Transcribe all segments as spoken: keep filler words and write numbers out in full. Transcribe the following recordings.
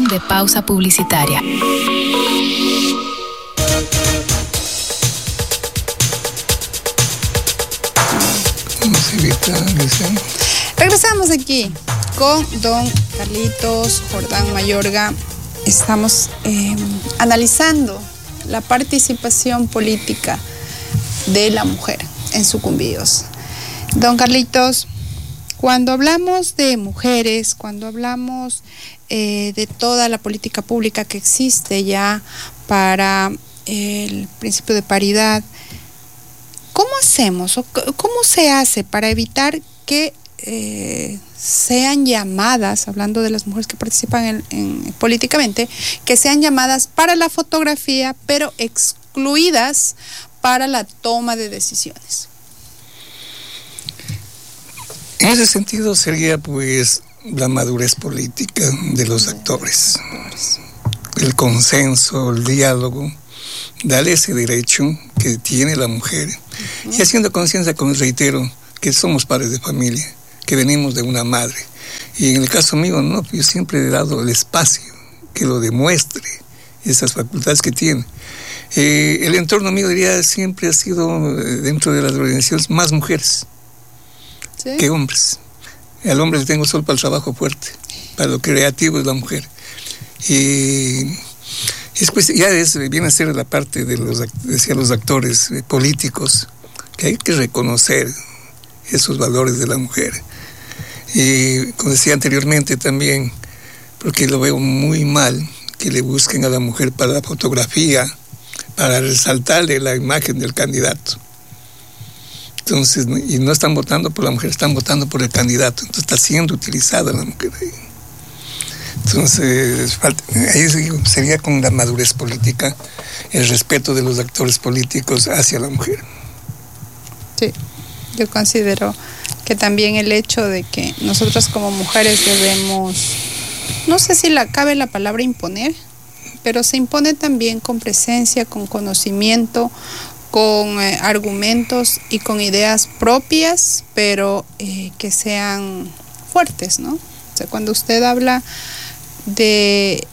fin de pausa publicitaria. Regresamos aquí con don Carlitos Jordán Mayorga. Estamos eh, analizando la participación política de la mujer en Sucumbíos. Don Carlitos, cuando hablamos de mujeres, cuando hablamos eh, de toda la política pública que existe ya para el principio de paridad, ¿cómo hacemos o cómo se hace para evitar que eh, sean llamadas, hablando de las mujeres que participan en, en, políticamente, que sean llamadas para la fotografía, pero excluidas para la toma de decisiones? En ese sentido sería pues la madurez política de los actores, el consenso, el diálogo, darle ese derecho que tiene la mujer, uh-huh. y haciendo conciencia, como reitero, que somos padres de familia, que venimos de una madre. Y en el caso mío, no, yo siempre he dado el espacio que lo demuestre, esas facultades que tiene. Eh, el entorno mío, diría, siempre ha sido, dentro de las organizaciones, más mujeres, ¿sí?, que hombres. Al hombre le tengo solo para el trabajo fuerte, para lo creativo es la mujer. Y después ya es, viene a ser la parte de los, decía, los actores eh, políticos, que hay que reconocer esos valores de la mujer. Y como decía anteriormente también, porque lo veo muy mal, que le busquen a la mujer para la fotografía, para resaltarle la imagen del candidato. Entonces, y no están votando por la mujer, están votando por el candidato. Entonces está siendo utilizada la mujer ahí. Entonces, ahí sería con la madurez política, el respeto de los actores políticos hacia la mujer. Sí, yo considero que también el hecho de que nosotras como mujeres debemos, no sé si la, cabe la palabra imponer, pero se impone también con presencia, con conocimiento, con eh, argumentos y con ideas propias, pero eh, que sean fuertes, ¿no? O sea, cuando usted habla de,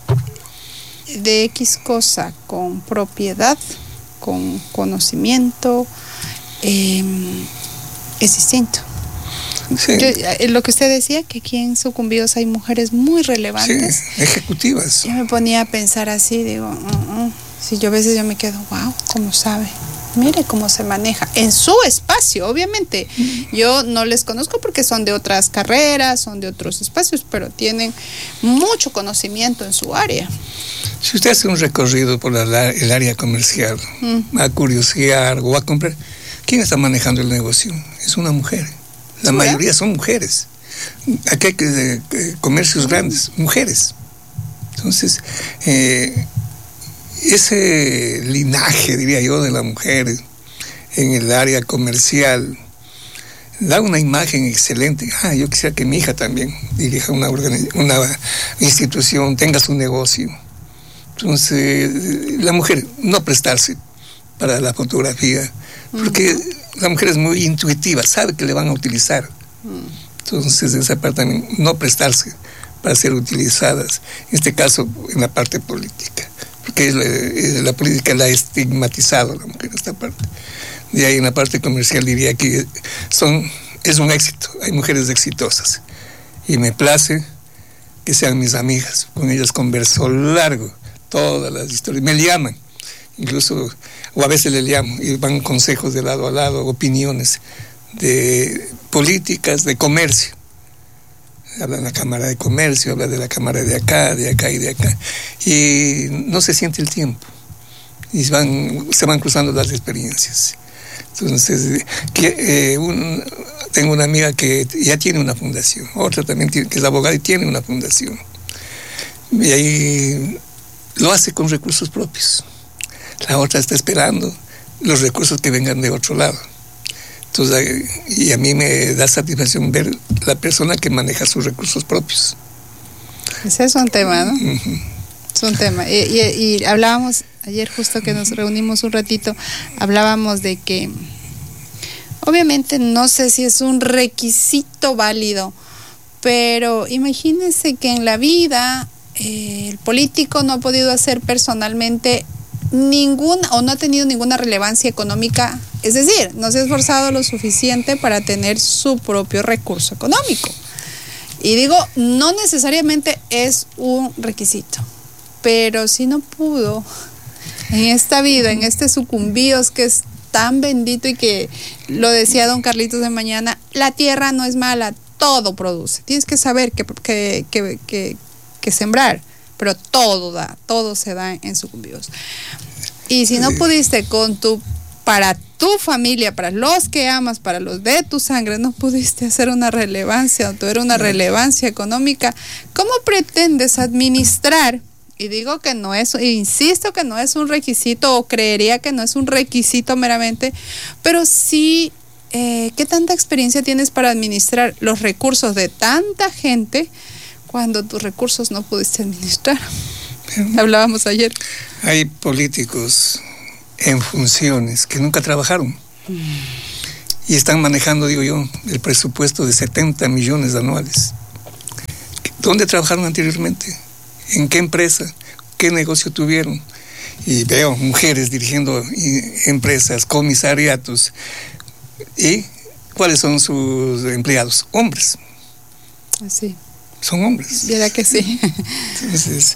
de X cosa con propiedad, con conocimiento, eh, es distinto. Sí. Yo, lo que usted decía, que aquí en Sucumbíos hay mujeres muy relevantes. Sí, ejecutivas. Yo me ponía a pensar así, digo, uh, uh. si yo a veces yo me quedo, wow, ¿cómo sabe? Mire cómo se maneja en su espacio, obviamente. Mm. Yo no les conozco porque son de otras carreras, son de otros espacios, pero tienen mucho conocimiento en su área. Si usted hace un recorrido por la, el área comercial, mm. a curiosear o a comprar, ¿quién está manejando el negocio? Es una mujer. La ¿sí, mayoría eh? son mujeres. Aquí hay eh, comercios mm. grandes, mujeres. Entonces, eh, ese linaje, diría yo, de la mujer en el área comercial da una imagen excelente. Ah, yo quisiera que mi hija también dirija una, organiz- una institución, tenga su negocio. Entonces, la mujer no prestarse para la fotografía, porque uh-huh. la mujer es muy intuitiva, sabe que le van a utilizar. Uh-huh. Entonces, esa parte también, no prestarse para ser utilizadas, en este caso, en la parte política. Porque es la, es la política la ha estigmatizado a la mujer en esta parte. De ahí en la parte comercial diría que son, es un éxito, hay mujeres exitosas. Y me place que sean mis amigas, con ellas converso largo, todas las historias, me llaman, incluso, o a veces les llamo, y van consejos de lado a lado, opiniones de políticas, de comercio. Habla de la Cámara de Comercio, habla de la Cámara de acá, de acá y de acá. Y no se siente el tiempo. Y van, se van cruzando las experiencias. Entonces, que, eh, un, tengo una amiga que ya tiene una fundación, otra también tiene, que es abogada y tiene una fundación. Y ahí lo hace con recursos propios. La otra está esperando los recursos que vengan de otro lado. Entonces, y a mí me da satisfacción ver la persona que maneja sus recursos propios. Ese es un tema, ¿no? Uh-huh. Es un tema. Y, y, y hablábamos, ayer justo que nos reunimos un ratito, hablábamos de que, obviamente no sé si es un requisito válido, pero imagínense que en la vida eh, el político no ha podido hacer personalmente ninguna o no ha tenido ninguna relevancia económica, es decir, no se ha esforzado lo suficiente para tener su propio recurso económico. Y digo, no necesariamente es un requisito, pero si no pudo en esta vida, en este sucumbíos que es tan bendito y que lo decía don Carlitos de mañana, la tierra no es mala, todo produce. Tienes que saber que, que, que, que, que sembrar, pero todo da, todo se da en sucumbíos. Y si no pudiste con tu, para tu familia, para los que amas, para los de tu sangre, no pudiste hacer una relevancia, o tuviera una relevancia económica, ¿cómo pretendes administrar? Y digo que no es, insisto que no es un requisito, o creería que no es un requisito meramente, pero sí, eh, ¿qué tanta experiencia tienes para administrar los recursos de tanta gente cuando tus recursos no pudiste administrar? Hablábamos ayer. Hay políticos en funciones que nunca trabajaron mm. y están manejando, digo yo, el presupuesto de setenta millones anuales. ¿Dónde trabajaron anteriormente? ¿En qué empresa? ¿Qué negocio tuvieron? Y veo mujeres dirigiendo empresas, comisariatos. ¿Y cuáles son sus empleados? Hombres. Así. Son hombres. ¿Verdad que sí? Entonces,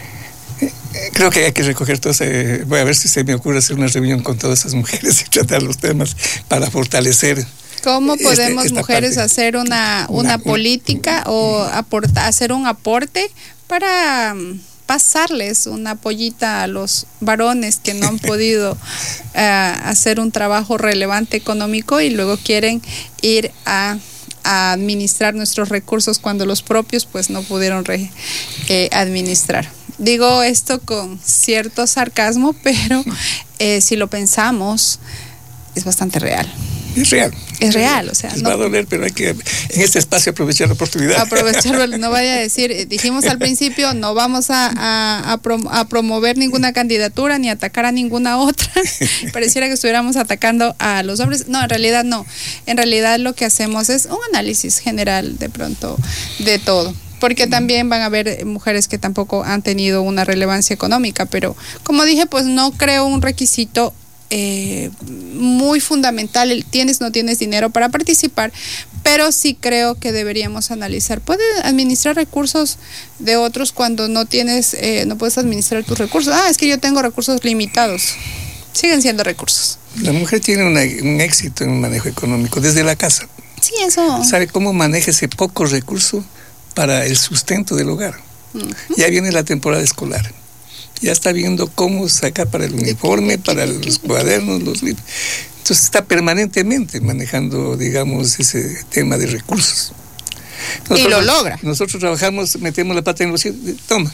creo que hay que recoger todo ese... Voy a ver si se me ocurre hacer una reunión con todas esas mujeres y tratar los temas para fortalecer. ¿Cómo podemos este, mujeres parte, hacer una, una, una política una, o aportar, hacer un aporte para pasarles una pollita a los varones que no han podido uh, hacer un trabajo relevante económico y luego quieren ir a, a administrar nuestros recursos cuando los propios pues no pudieron re, eh, administrar? Digo esto con cierto sarcasmo, pero eh, si lo pensamos es bastante real. Es real. Es real, o sea. Les no, va a doler, pero hay que en este espacio aprovechar la oportunidad. Aprovecharlo, no vaya a decir, dijimos al principio, no vamos a, a, a, prom, a promover ninguna candidatura ni atacar a ninguna otra. Pareciera que estuviéramos atacando a los hombres. No, en realidad no. En realidad lo que hacemos es un análisis general de pronto de todo. Porque también van a haber mujeres que tampoco han tenido una relevancia económica, pero como dije, pues no creo un requisito Eh, muy fundamental, el tienes no tienes dinero para participar, pero sí creo que deberíamos analizar, ¿puedes administrar recursos de otros cuando no tienes, eh, no puedes administrar tus recursos? Ah, es que yo tengo recursos limitados. Siguen siendo recursos. La mujer tiene una, un éxito en el manejo económico desde la casa. Sí, eso. Sabe cómo maneja ese poco recurso para el sustento del hogar. Uh-huh. Ya viene la temporada escolar. Ya está viendo cómo sacar para el uniforme, para los cuadernos, los libros. Entonces está permanentemente manejando, digamos, ese tema de recursos. Nosotros, y lo logra. Nosotros trabajamos, metemos la pata en los... Toma.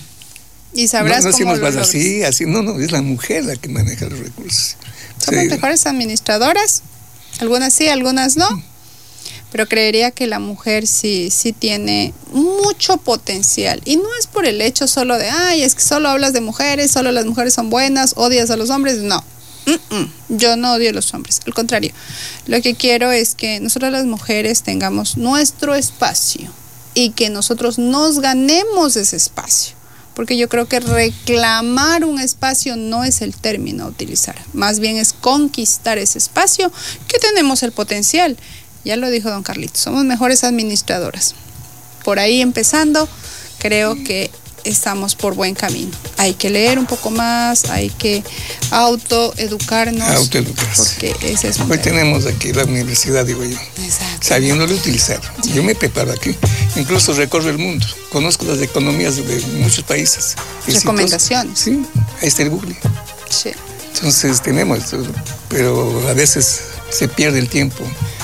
Y sabrás no, no cómo lo logras. Así, así. No, no, es la mujer la que maneja los recursos. Somos sí. mejores administradoras. Algunas sí, algunas no. Pero creería que la mujer sí, sí tiene mucho potencial. Y no es por el hecho solo de, ay, es que solo hablas de mujeres, solo las mujeres son buenas, odias a los hombres. No, Mm-mm. yo no odio a los hombres. Al contrario, lo que quiero es que nosotros las mujeres tengamos nuestro espacio y que nosotros nos ganemos ese espacio. Porque yo creo que reclamar un espacio no es el término a utilizar. Más bien es conquistar ese espacio que tenemos el potencial. Ya lo dijo don Carlitos, somos mejores administradoras. Por ahí empezando, creo que estamos por buen camino. Hay que leer un poco más, hay que autoeducarnos. Autoeducarse. Porque ese es un Hoy tema. Tenemos aquí la universidad, digo yo. Exacto. Sabiéndolo utilizar. Sí. Yo me preparo aquí. Incluso recorro el mundo. Conozco las economías de muchos países. Recomendaciones. Sí, ahí está el Google. Sí. Entonces tenemos, pero a veces se pierde el tiempo.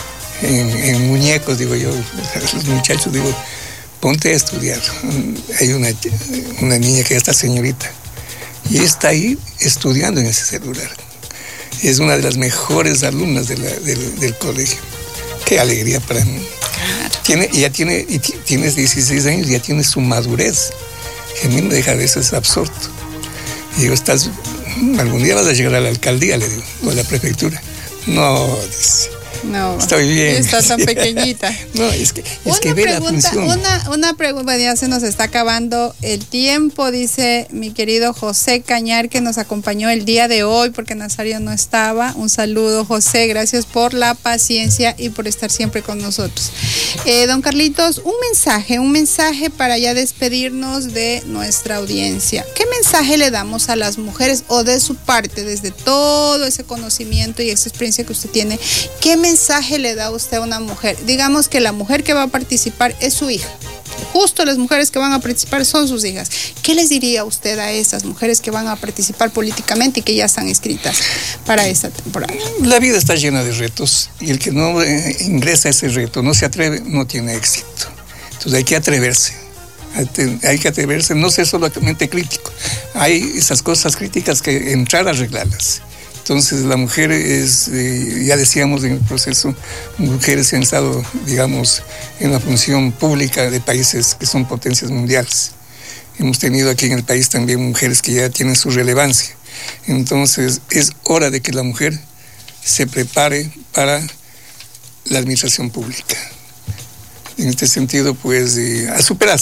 En, en muñecos, digo yo, los muchachos, digo, ponte a estudiar. Hay una, una niña que ya está señorita y está ahí estudiando en ese celular. Es una de las mejores alumnas de la, del, del colegio. Qué alegría para mí. Claro. Tiene, ya tiene, y t- tienes dieciséis años, ya tiene su madurez. Que a mí me deja a veces absorto. Y digo, estás, algún día vas a llegar a la alcaldía, le digo, o a la prefectura. No, dice. No, estoy bien. Está tan pequeñita. No, es que, es una que ve pregunta, la función. Una, una pregunta, ya se nos está acabando el tiempo, dice mi querido José Cañar, que nos acompañó el día de hoy porque Nazario no estaba. Un saludo, José, gracias por la paciencia y por estar siempre con nosotros. Eh, don Carlitos, un mensaje, un mensaje para ya despedirnos de nuestra audiencia. ¿Qué mensaje le damos a las mujeres o de su parte, desde todo ese conocimiento y esa experiencia que usted tiene? ¿Qué mensaje le da usted a una mujer? Digamos que la mujer que va a participar es su hija. Justo las mujeres que van a participar son sus hijas. ¿Qué les diría usted a esas mujeres que van a participar políticamente y que ya están inscritas para esta temporada? La vida está llena de retos y el que no eh, ingresa a ese reto, no se atreve, no tiene éxito. Entonces hay que atreverse. Hay que atreverse, no ser solamente crítico. Hay esas cosas críticas que entrar a arreglarlas. Entonces la mujer es, eh, ya decíamos en el proceso, mujeres que han estado, digamos, en la función pública de países que son potencias mundiales. Hemos tenido aquí en el país también mujeres que ya tienen su relevancia. Entonces es hora de que la mujer se prepare para la administración pública. En este sentido, pues, eh, a superarse.